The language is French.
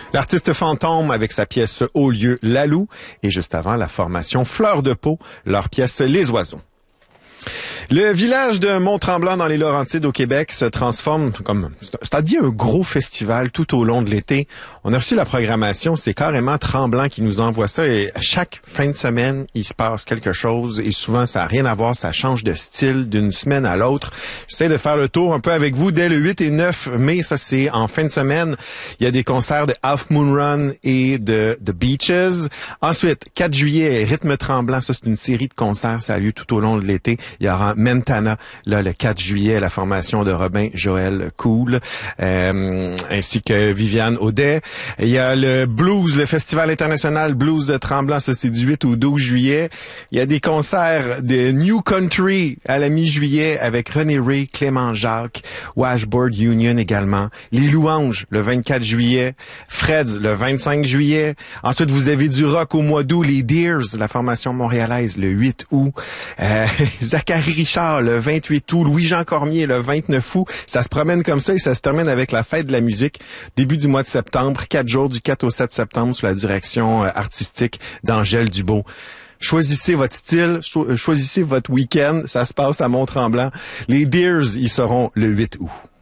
L'artiste Fantôme avec sa pièce Au lieu Lalou et juste avant la formation Fleur de Peau, leur pièce Les Oiseaux. Le village de Mont-Tremblant dans les Laurentides au Québec se transforme comme, c'est-à-dire un gros festival tout au long de l'été. On a reçu la programmation, c'est carrément Tremblant qui nous envoie ça et chaque fin de semaine, il se passe quelque chose et souvent ça n'a rien à voir, ça change de style d'une semaine à l'autre. J'essaie de faire le tour un peu avec vous dès le 8 et 9 mai, ça c'est en fin de semaine. Il y a des concerts de Half Moon Run et de The Beaches. Ensuite, 4 juillet, Rythme Tremblant, ça c'est une série de concerts, ça a lieu tout au long de l'été. Il y aura Mentana, là, le 4 juillet, la formation de Robin Joël Cool, ainsi que Viviane Audet. Il y a le Blues, le Festival international Blues de Tremblant, ça c'est du 8 au 12 juillet. Il y a des concerts de New Country à la mi-juillet avec René Ray, Clément Jacques, Washboard Union également. Les Louanges, le 24 juillet. Freds, le 25 juillet. Ensuite, vous avez du rock au mois d'août, les Deers, la formation montréalaise, le 8 août. Zachary Richard, le 28 août. Louis-Jean Cormier, le 29 août. Ça se promène comme ça et ça se termine avec la fête de la musique. Début du mois de septembre, 4 jours du 4 au 7 septembre sous la direction artistique d'Angèle Dubeau. Choisissez votre style, choisissez votre week-end. Ça se passe à Mont-Tremblant. Les Deers, ils seront le 8 août.